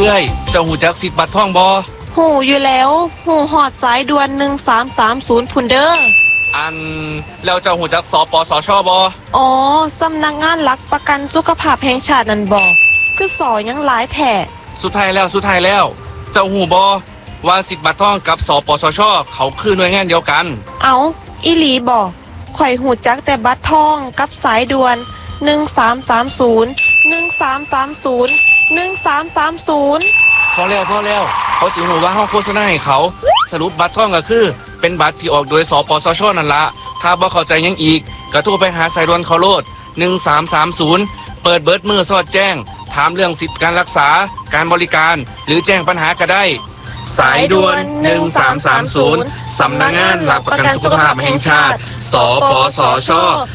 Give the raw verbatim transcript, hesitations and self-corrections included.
อื้อยเจ้าหูจักสิทธิ์บัตรทองบ่หูอยู่แล้วหูหอดสายด่วนหนึ่งสามสามศูนย์พุนเดอร์อันแล้วเจ้าหูจักสปสชบ่อ๋อสำนักงานหลักประกันสุขภาพแห่งชาตินั่นบ่คือสอยังหลายแท้สุดท้ายแล้วสุดท้ายแล้วเจ้าหูบ่ว่าสิทธิ์บัตรทองกับสปสชเขาคือหน่วยงานเดียวกันเอาอีหลีบ่ข่อยหูจักแต่บัตรทองกับสายด่วนหนึ่งสามสามศูนย์ หนึ่งสามสามศูนย์ หนึ่งสามสามศูนย์พอแล้วพอแล้วเขาสิหูว่าเฮาโฆษณาให้เขาสรุปบัตรทองก็คือเป็นบัตรที่ออกโดยสปสชนั่นละถ้าบ่เข้าใจยังอีกก็โทรไปหาสายด่วนเขาโลดหนึ่งสามสามศูนย์เปิดเบิดมือสอดแจ้งถามเรื่องสิทธิการรักษาการบริการหรือแจ้งปัญหาก็ได้สายด่วนหนึ่งสามสามศูนย์สำนักงานหลักประกันสุขภาพแห่งชาติสปสช